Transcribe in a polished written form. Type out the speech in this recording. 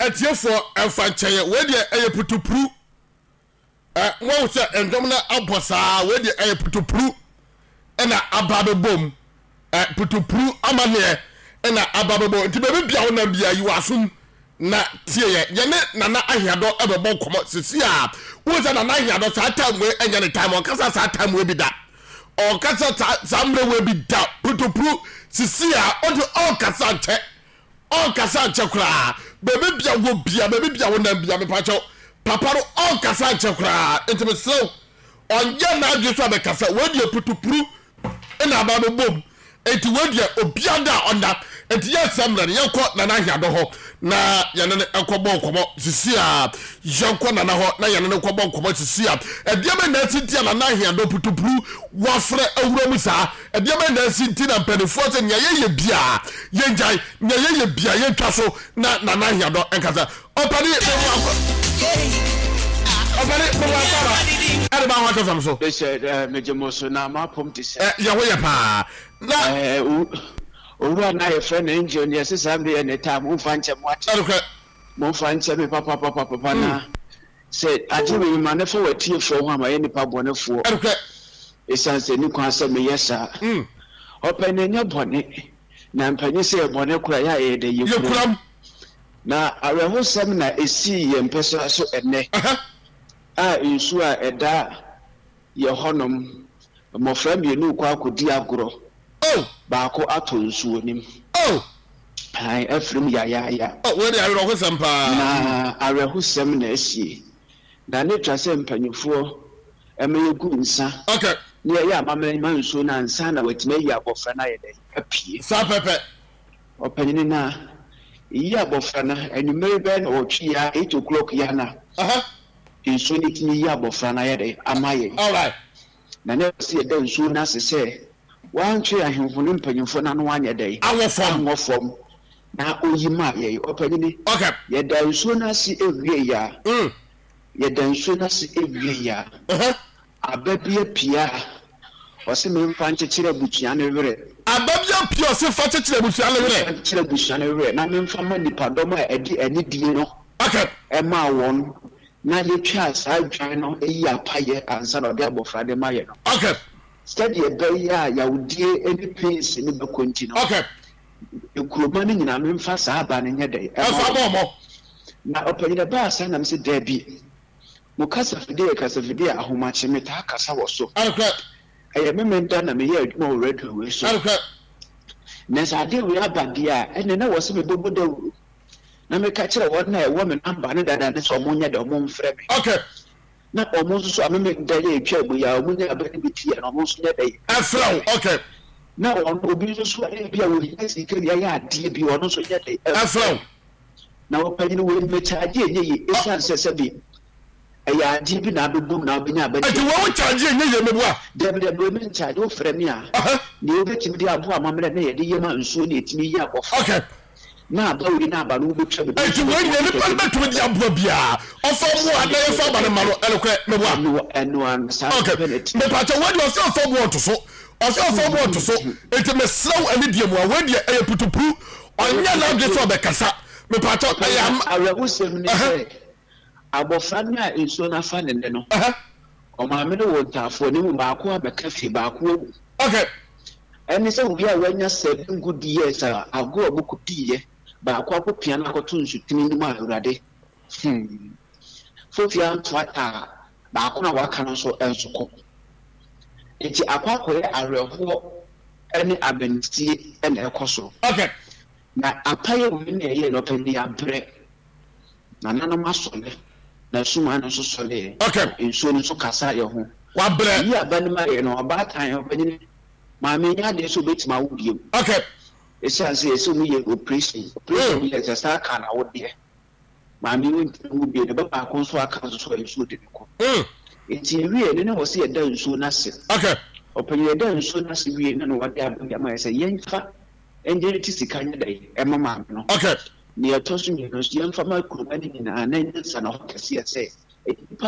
atiefo emfancheye we de eyeputupru mo se endom na abosa we de eyeputupru na ababebom putupru amane na ababebo nti be bia wo na bia yi wasum na tie ye ne nana ahiado ebebo komo sisi a wo se nana ahiado sa time we enya ne time o kasa sa time we bi da o kasa sa mre we bi da putupru sisi a o kasa che on kasa chekura bebe bia wo na bia me pacho papa ro on kasa chekura entime slow on ya na adwe so be kasa we de putupuru na ba be bom enti we de obiada onda enti ya samra ne yakọ na na hiado ho na yane ne ekọbọ nkomo sisi a yakọ na na ho na yane ne ekọbọ nkomo sisi a ediame na sinti na na hiado putupuru wafre awuram sa ediame na sinti na penifo se ne ye bia ye njai ne ye bia ye twa so na na hiado enkasa opani Ade ba ho atofam so mejemoso na mapom tise ya wo ye pa na owura na ye friend engineer sesa me ne time mo fanche mo ati mo fanche me papa na say ade we ma ne fo watie fo ho ama ye nipa bone fo esanse ni kwa se me yesa open enya bone na mpanye se bone kura ya ye de ye kura na aweho sem na esi ye mpesa so ene insu a eda ye honom mo frame ye nu kwa akodi agoro baako ato nsuo nim ai afrim ya we dey aweho sem pa na aweho sem na esi na ne twase mpanyifo emeye gu nsa ne ya amamene man nsuo na nsa na watime yi abofra na ye dey apie sa pepe opanyini na yi abofra na enumere be na otwi ya 8 o'clock ya na nsuo ni tini yi abofra na ye dey amaye all right na ne se dey nsuo na se wantwe ahemfo mpanyimfo na no wanye dey awofom na oyima ye opanyini ye dey nsuo na si ewie ya ye dey nsuo na si ewie ya ababia pia ose me mfa nchechire butua ne were ababia pia ose fa nchechire butua ne were na me mfa ma nipa dom a edi anidie no ema won na ye twa sa dwan no eyi apaye ansa na de abofra de maye no study e be ya udie eni pace ni bekonti no ekuroma ni nyina me mfa sa aba ne nye de efa bomo na opanyina ba sa na me se debi mo kasafide ahomache meta kasa woso eye memenda na me ye adwuma already we so na sa de we abadia ene na wo se me boboda na me ka kire won na e wo me number ne dada ne so mo nya de mo mfre me na omo so ameme ndale etwa buya omo nya abani bitia na omo so nya dai afro na on obi so e bia wo ni se kire ya ade bi ono so nya dai afro na wo panyi wo me charge enye yi esan sese bi ya di bi na bebum na obenya abani ati wo charge enye ye mebua de me charge wo frɛ me a ni obetimi di abo amamre na ye de yema nsuo na etimi yi abofo na bawo na aba no betwa be ati wo nye ne pa betu di abo bia ofo mu ada ye fa ba ne malo elekwe mebua eno an sa me pa cha wo di ofo ofo mu oto so eti me slow ani die mu a we di eye putupuru onya na de so be kasa me pa cha ayam awewo sem ni se abofra na ensuo na fa ne no o ma me no wo tafo ni mu baako abeka fi baako eni se obi a wanya 7 good years ago obukutiye baako akopia na akoto nsutini ni ma awurade fofia ntwata baako na waka no so ensoko enti akwakoye areho eni abentie ena ekoso na apaye we na ye no peni abre na nanom asole na suma no so sole ensuo no so kasa ye ho wa bre yi abanima ye no abatan ye panyi maame nya de so betima wudiem esanse eso mu ye operation ye just aka na wode maame wudie de baba ko so aka so ensuo de ko enti wie ne wo se ye da ensuo na se opanyi da ensuo na se wie ne no wade abia ma ye se yenfa enje ti sikanya dai emama no okay ni atosu ni no yemfa ma kuruma ni na nsa na ho kese